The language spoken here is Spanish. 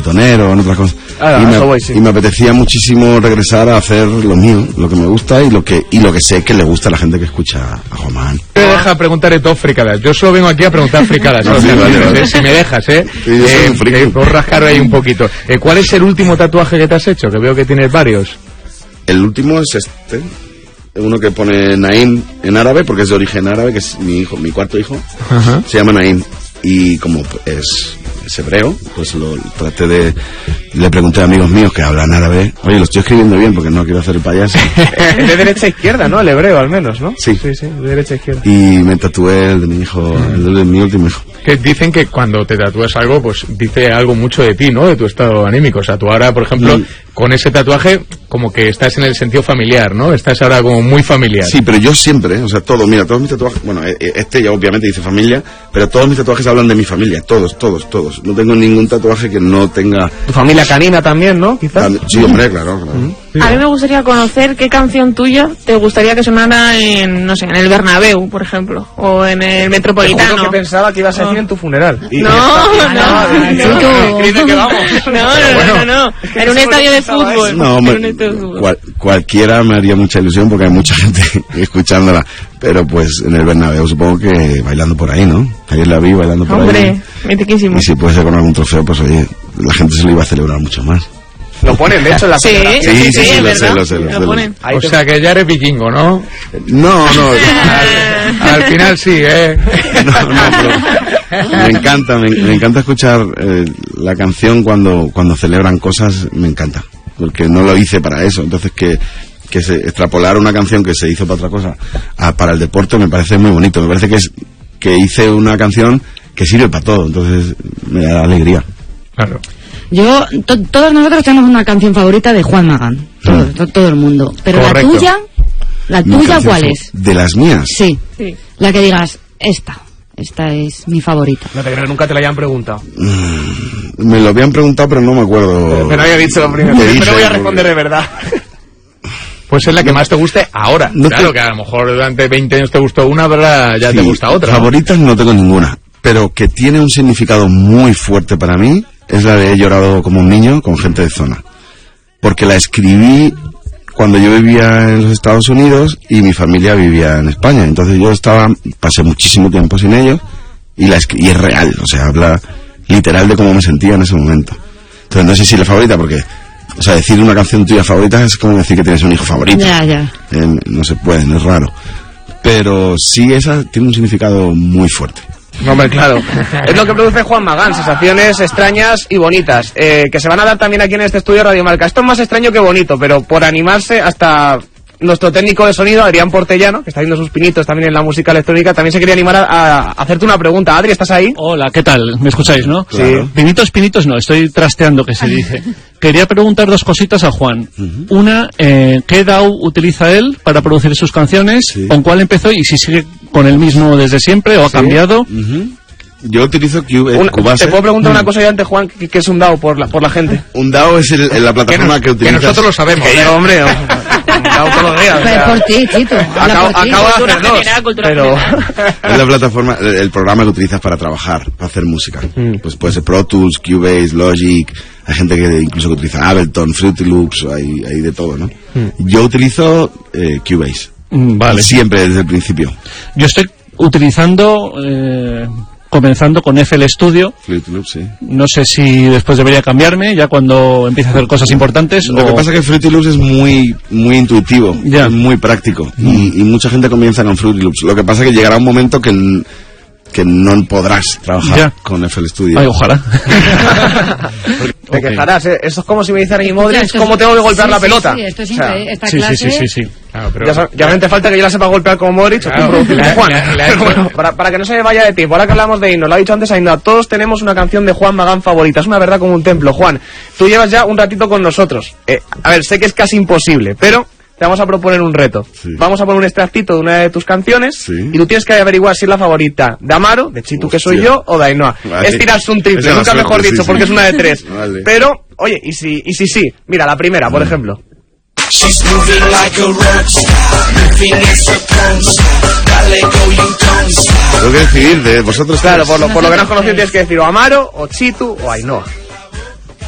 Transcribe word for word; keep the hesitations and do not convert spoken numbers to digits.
reggaetonero, en otras cosas. Ah, y, me, voy, sí. y me apetecía muchísimo regresar a hacer lo mío, lo que me gusta y lo que y lo que sé que le gusta a la gente que escucha a Juan Magán. Me deja preguntar todo fricadas. Yo solo vengo aquí a preguntar fricadas. No, sí, vale, vale. ¿eh? Si me dejas, ¿eh? Sí, yo soy eh un friki. eh, por rascar ahí un poquito. Eh, ¿Cuál es el último tatuaje que te has hecho? Que veo que tienes varios. El último es este, uno que pone Naim en árabe, porque es de origen árabe, que es mi hijo, mi cuarto hijo. Ajá. Se llama Naim. Y como es, es hebreo, pues lo traté de... Le pregunté a amigos míos que hablan árabe, oye, lo estoy escribiendo bien porque no quiero hacer el payaso. Es de derecha a izquierda, ¿no? El hebreo, al menos, ¿no? Sí. Sí, sí, de derecha a izquierda. Y me tatué el de mi hijo, el de mi último hijo. Que dicen que cuando te tatúas algo, pues dice algo mucho de ti, ¿no? De tu estado anímico. O sea, tú ahora, por ejemplo, Mm. con ese tatuaje, como que estás en el sentido familiar, ¿no? Estás ahora como muy familiar. Sí, pero yo siempre, o sea, todo, mira, todos mis tatuajes, bueno, este ya obviamente dice familia, pero todos mis tatuajes hablan de mi familia, todos, todos, todos. No tengo ningún tatuaje que no tenga... Tu familia canina también, ¿no? Quizás. Sí, hombre, claro, claro. Mm-hmm. A mí me gustaría conocer qué canción tuya te gustaría que sonara en, no sé, en el Bernabéu, por ejemplo, o en el Metropolitano. Yo que pensaba que ibas a decir en tu funeral. Y No, esta- no, Ah, no, dice, no. dice que vamos. No, no, no, no, no. En un estadio de fútbol. No, En me- un estadio de fútbol. cual- cualquiera me haría mucha ilusión porque hay mucha gente escuchándola, pero pues en el Bernabéu supongo que bailando por ahí, ¿no? Ayer la vi bailando por Hombre, ahí. mitiquísimo. Y si puede ser con algún trofeo, pues oye, la gente se lo iba a celebrar mucho más. Lo ponen, de hecho, en la Sí, primera. sí, sí, sí, sí, es lo verdad. sé, lo sé, lo sé, Lo lo ponen. Ahí O te- sea, que ya eres vikingo, ¿no? No, no, Al, al final sí, ¿eh? no, no, pero me encanta, me, me encanta escuchar eh, la canción cuando, cuando celebran cosas, me encanta, porque no lo hice para eso, entonces que, que se extrapolar una canción que se hizo para otra cosa a, para el deporte me parece muy bonito, me parece que es que hice una canción que sirve para todo, entonces me da alegría. Claro. Yo, to- todos nosotros tenemos una canción favorita de Juan Magán, todo, Mm. to- todo el mundo. Pero Correcto. la tuya, la Mi tuya, canción ¿cuál fa- es? De las mías. Sí, Sí. la que digas, esta, esta es mi favorita. No te creo, nunca te la hayan preguntado. Mm, me lo habían preguntado, pero no me acuerdo. Pero no había dicho lo primero. ¿Qué Pero dice? voy a responder de verdad. Pues es la que más te guste ahora. No claro, te- que a lo mejor durante veinte años te gustó una, pero ahora ya te Sí, gusta otra. ¿no? Favoritas no tengo ninguna, pero que tiene un significado muy fuerte para mí es la de He llorado como un niño con gente de zona. Porque la escribí cuando yo vivía en los Estados Unidos y mi familia vivía en España. Entonces yo estaba, pasé muchísimo tiempo sin ellos y la escri- y es real, o sea, habla literal de cómo me sentía en ese momento. Entonces no sé si la favorita porque, o sea, decir una canción tuya favorita es como decir que tienes un hijo favorito. Ya, ya. Eh, no se puede, no es raro. Pero sí, esa tiene un significado muy fuerte. No, hombre, claro. Es lo que produce Juan Magán, sensaciones extrañas y bonitas, eh, que se van a dar también aquí en este estudio Radio Marca. Esto es más extraño que bonito, pero por animarse hasta nuestro técnico de sonido, Adrián Portellano, que está haciendo sus pinitos también en la música electrónica, también se quería animar a, a hacerte una pregunta. Adri, ¿estás ahí? Hola, ¿qué tal? ¿Me escucháis, no? Claro. Pinitos, pinitos no, estoy trasteando, que se dice. Quería preguntar dos cositas a Juan. Ujú. Una, eh, ¿qué D A W utiliza él para producir sus canciones? Sí. ¿Con cuál empezó y si sigue con el mismo desde siempre o ha cambiado? Ujú. Yo utilizo Cube, Una- Cubase. ¿Te puedo preguntar una cosa ya antes, Juan, que, que es un D A W por la, por la gente? Un D A W es el- el- la plataforma que, que utilizas. nosotros lo sabemos. Que ¿eh? yo, hombre, un D A W todos los días. o Pero sea, por ti, Tito. habla acabo, por ti. acabo de Cultura hacer dos, general, cultura pero... Es la plataforma, el, el programa que utilizas para trabajar, para hacer música. Mm. Pues puede ser Pro Tools, Cubase, Logic. Hay gente que incluso que utiliza Ableton, Fruity Loops, hay, hay de todo, ¿no? Yo utilizo eh, Cubase. Mm, Vale. Siempre desde el principio. Yo estoy utilizando, eh, comenzando con F L Studio. Fruity Loops, sí. No sé si después debería cambiarme, ya cuando empiece a hacer cosas importantes. Lo o... que pasa es que Fruity Loops es muy muy intuitivo, Ya. es muy práctico y, y mucha gente comienza con Fruity Loops. Lo que pasa es que llegará un momento que, n- que no podrás trabajar Ya. con F L Studio. Ay, ojalá. Te Ok. quejarás, ¿eh? Eso es como si me dicen a Modric, Esto es- ¿cómo tengo que golpear sí, la sí, pelota? Sí, esto es O sea, increíble. Esta Sí, sí, clase... sí, sí, sí. Claro, pero- Ya, sa- ya me falta que yo la sepa golpear como Modric o Claro. tú producir como La- Juan. la- la- Pero bueno, para, para que no se me vaya de tiempo, ahora que hablamos de himnos, lo ha dicho antes Ainhoa, todos tenemos una canción de Juan Magán favorita, es una verdad como un templo. Juan, tú llevas ya un ratito con nosotros. Eh, a ver, sé que es casi imposible, pero te vamos a proponer un reto. Sí. Vamos a poner un extractito de una de tus canciones Sí. y tú tienes que averiguar si es la favorita de Amaro, de Chitu que soy Hostia. yo, o de Ainhoa. Vale. Es tirarse un triple, Esa es la nunca suerte, mejor sí, dicho, sí. porque es una de tres. Vale. Pero, oye, y si, y si sí, mira, la primera, por ejemplo. She's moving like a rockstar, moving as a pornstar. Dale go, you don't stop. Tengo que decidir de vosotros Claro, tres. por lo, por lo que no has conocido tienes que decir o Amaro, o Chitu, o Ainhoa.